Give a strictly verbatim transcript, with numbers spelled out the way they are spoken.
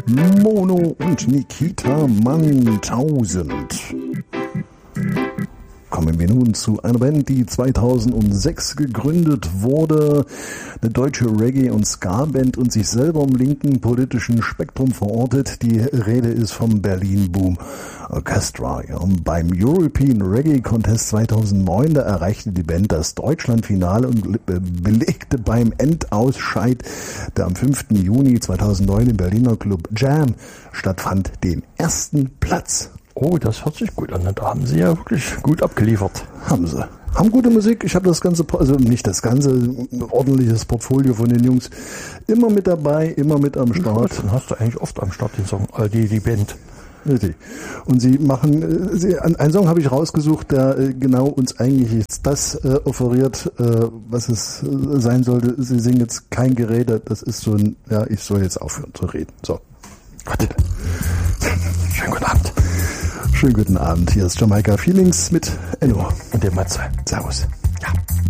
Mono und Nikita Mann tausend. Kommen wir nun zu einer Band, die zweitausendsechs gegründet wurde, eine deutsche Reggae- und Ska-Band und sich selber im linken politischen Spektrum verortet. Die Rede ist vom Berlin Boom Orchestra. Ja, beim European Reggae Contest zweitausendneun, da erreichte die Band das Deutschlandfinale und belegte beim Endausscheid, der am fünften Juni zweitausendneun im Berliner Club Jam stattfand, den ersten Platz. Oh, das hört sich gut an. Da haben Sie ja wirklich gut abgeliefert. Haben Sie. Haben gute Musik. Ich habe das ganze, also nicht das ganze, ein ordentliches Portfolio von den Jungs immer mit dabei, immer mit am Start. Dann hast du eigentlich oft am Start den Song, äh, die, die Band. Richtig. Und sie machen, sie, einen Song habe ich rausgesucht, der äh, genau uns eigentlich jetzt das äh, offeriert, äh, was es äh, sein sollte. Sie singen jetzt kein Gerede. Das ist so ein, ja, ich soll jetzt aufhören zu reden. So. Gott. Schönen guten Abend. Schönen guten Abend. Hier ist Jamaica Feelings mit Enno. Und dem Matze. Servus. Ja.